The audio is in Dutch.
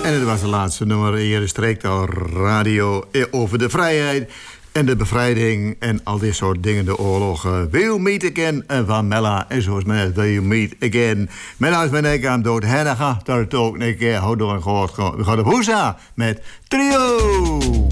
En het was de laatste nummer hier streekt door radio over de vrijheid en de bevrijding en al dit soort dingen, de oorlog. We'll meet again van Mella. En zoals men het, we'll meet again. Mijn huis ben ik aan dood. En dan gaat het ook een keer. Houd door en gehoord. We gaan op Hoesa met Trio.